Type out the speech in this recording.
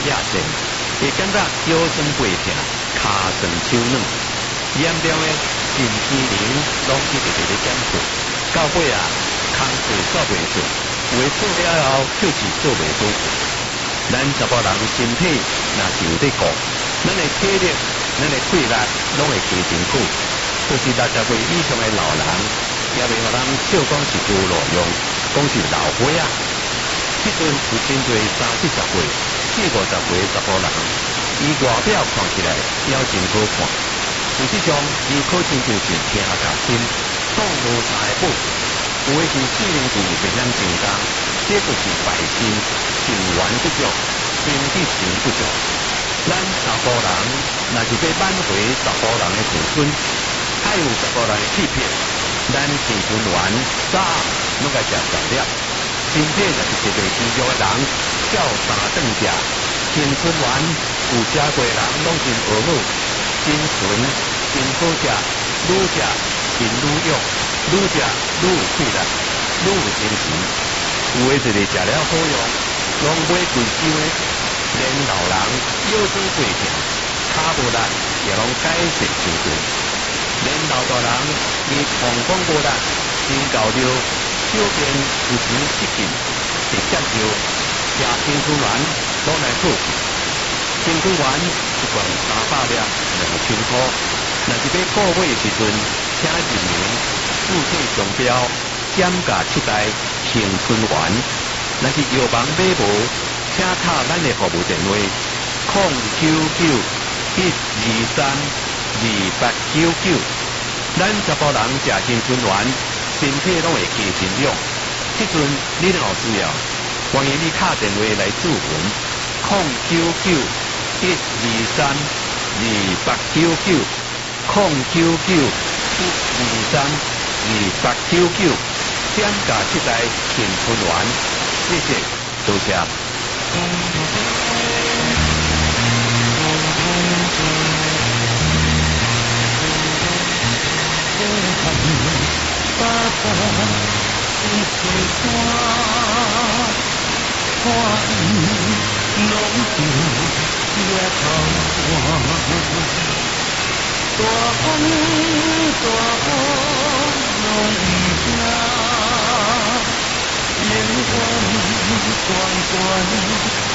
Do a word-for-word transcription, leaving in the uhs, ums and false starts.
亚线，会感觉腰酸背痛、骹酸手软，严重的肾机能拢一直直咧减退，到尾啊，工作做袂顺，有诶做了后就是做袂好。咱查甫人身体若是有在顾，咱的体力、咱的体力拢会加真久。就是六十岁以上的老人，也袂互人笑讲是孤老用，讲是老岁啊。即阵有真侪三四十岁、四五十岁的查甫人，伊外表看起来也真好看，实际上伊可能就是听甲心，讲无啥的好。有的是四零字袂晓成功，这就是败心、肾元不足、心气神不足。咱查甫人若是要挽回查甫人的青春，爱有查甫人的气魄，咱青春元早拢该食十粒。身体若是特别虚弱的人，照三顿食。青春元有食过的人拢真好好，真纯、真好食，愈食真愈勇，愈食愈有气力，愈有精神。有的就是食了好用，拢买贵收的，连老人腰酸背痛、骹无力也拢改善真多。连老大人伊膀胱无力，真够着小便有时失禁，直接就吃青春丸拢来好去。青春丸一罐三百粒，两千块。若是要购买的时阵，请认明注册商标减价七代青春丸。若是药房买无，请敲咱的服务电话：零九九一二三二八九九。咱查甫人食青春丸，身体拢会加真勇。即阵你若有需要，欢迎你敲电话来咨询：零九九一二三二八九九。零九九一二三二八九九，减价七代青春丸，谢谢，多谢。 爸爸是水山，看伊拢着掠头汗。大风大雨拢唔惊，眼光悬悬。